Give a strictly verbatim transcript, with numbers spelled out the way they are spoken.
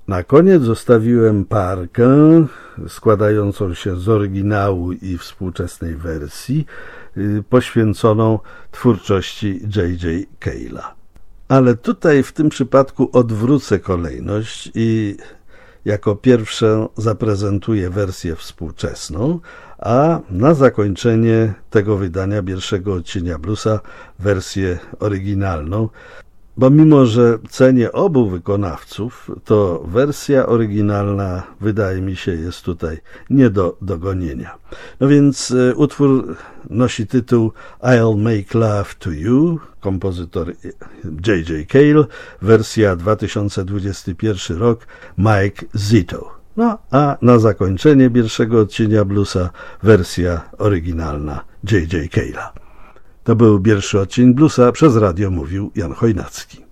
Na koniec zostawiłem parkę składającą się z oryginału i współczesnej wersji, poświęconą twórczości J J Cale'a. Ale tutaj w tym przypadku odwrócę kolejność i jako pierwszą zaprezentuję wersję współczesną, a na zakończenie tego wydania pierwszego odcienia bluesa wersję oryginalną, bo mimo że cenię obu wykonawców, to wersja oryginalna wydaje mi się jest tutaj nie do dogonienia. No więc utwór nosi tytuł I'll Make Love to You, kompozytor J J Cale, wersja dwa tysiące dwudziesty pierwszy rok, Mike Zito. No a na zakończenie pierwszego odcienia bluesa wersja oryginalna J J Cale'a. To był pierwszy odcień bluesa, przez radio mówił Jan Chojnacki.